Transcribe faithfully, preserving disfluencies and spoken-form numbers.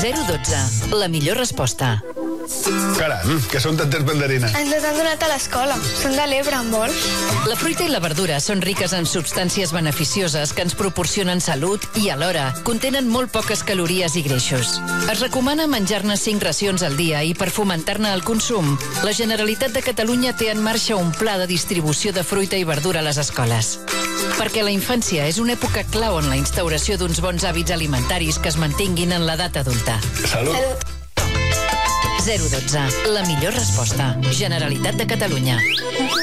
zero dotze. La millor resposta. Caram, que són tantes mandarines. Ens les han donat a l'escola. Són de l'Ebre, en vols? La fruita i la verdura són riques en substàncies beneficioses que ens proporcionen salut i, alhora, contenen molt poques calories i greixos. Es recomana menjar-ne cinc racions al dia i, per fomentar-ne el consum, la Generalitat de Catalunya té en marxa un pla de distribució de fruita i verdura a les escoles. Perquè la infància és una època clau en la instauració d'uns bons hàbits alimentaris que es mantinguin en l'edat adulta. Salut. Salut. zero dotze. La millor resposta. Generalitat de Catalunya.